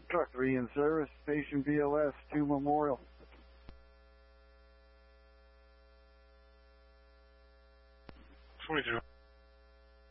Truck 3 in service, station BLS 2 Memorial. 42.